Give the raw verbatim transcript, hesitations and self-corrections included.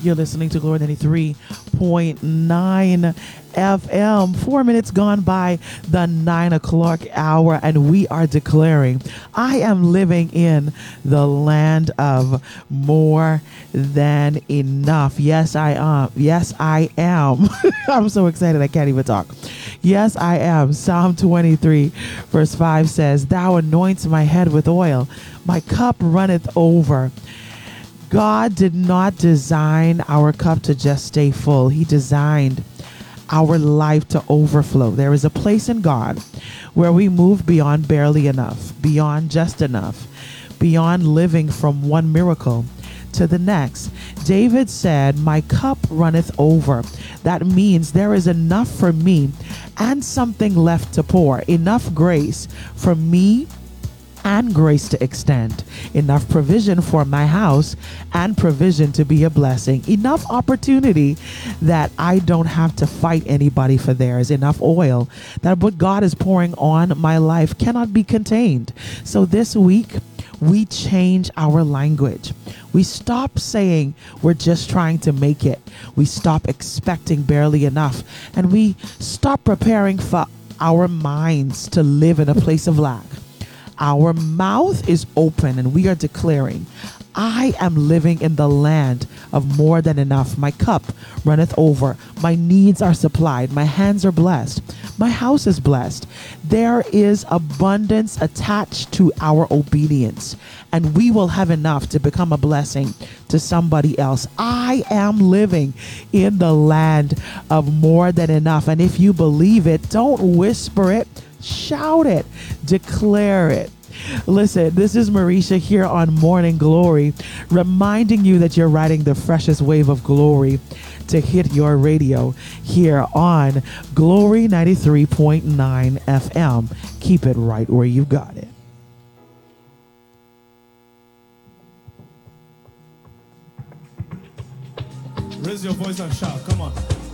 You're listening to Glory ninety-three point nine F M. Four minutes gone by the nine o'clock hour, and we are declaring, I am living in the land of more than enough. Yes, I am. Yes, I am. I'm so excited I can't even talk. Yes, I am. Psalm twenty-three, verse five says, Thou anoints my head with oil, my cup runneth over. God did not design our cup to just stay full. He designed our life to overflow. There is a place in God where we move beyond barely enough, beyond just enough, beyond living from one miracle to the next. David said, My cup runneth over. That means there is enough for me and something left to pour. Enough grace for me and grace to extend, enough provision for my house and provision to be a blessing, enough opportunity that I don't have to fight anybody for theirs, enough oil that what God is pouring on my life cannot be contained. So this week, we change our language. We stop saying we're just trying to make it. We stop expecting barely enough, and we stop preparing for our minds to live in a place of lack. Our mouth is open and we are declaring, I am living in the land of more than enough. My cup runneth over. My needs are supplied. My hands are blessed. My house is blessed. There is abundance attached to our obedience, and we will have enough to become a blessing to somebody else. I am living in the land of more than enough. And if you believe it, don't whisper it. Shout it, declare it. Listen, this is Marisha here on Morning Glory, reminding you that you're riding the freshest wave of glory to hit your radio here on Glory ninety-three point nine F M. Keep it right where you got it. Raise your voice and shout. Come on.